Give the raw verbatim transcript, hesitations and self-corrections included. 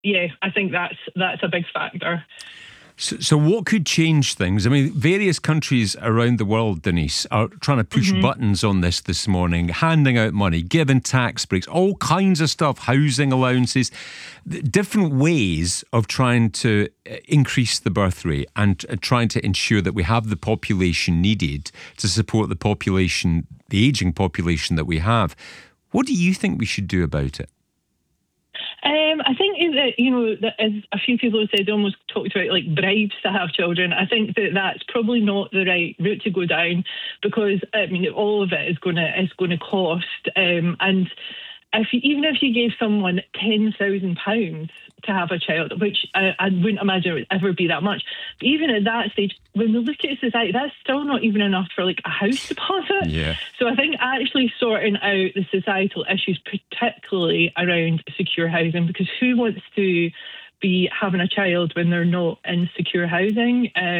yeah, I think that's that's a big factor. So, so what could change things? I mean, various countries around the world, Denise, are trying to push Mm-hmm. buttons on this this morning, handing out money, giving tax breaks, all kinds of stuff, housing allowances, different ways of trying to increase the birth rate and trying to ensure that we have the population needed to support the population, the ageing population that we have. What do you think we should do about it? Um, I think that, you know, that as a few people have said, almost talked about like bribes to have children. I think that that's probably not the right route to go down, because I mean, all of it is going to is going to cost. Um, and if you, even if you gave someone ten thousand pounds to have a child, which I, I wouldn't imagine it would ever be that much, but even at that stage, when we look at society, that's still not even enough for like a house deposit. Yeah. So I think actually sorting out the societal issues, particularly around secure housing, because who wants to be having a child when they're not in secure housing? Um,